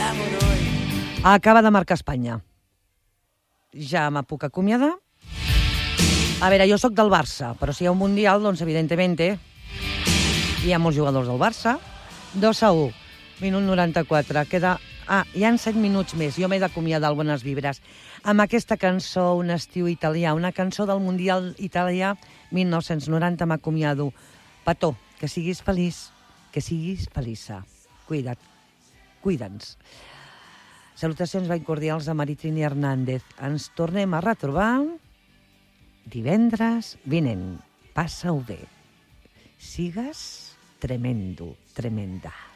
Acaba de marcar Espanya. Ja me puc acomiadar. A veure, jo sóc del Barça, però si hi ha un Mundial, doncs evidentment hi ha molts jugadors del Barça. 2-1, minut 94. Hi ha 7 minuts més. Jo m'he d'acomiadar al Bones Vibres amb aquesta cançó, Un estiu italià, una cançó del Mundial italià 1990. M'acomiado. Petó, que siguis feliç, que siguis feliça. Cuida't, cuida'ns. Salutacions ben cordials a Maritrini Hernández. Ens tornem a retrobar divendres vinent. Passa-ho bé. Sigues tremendo, tremenda.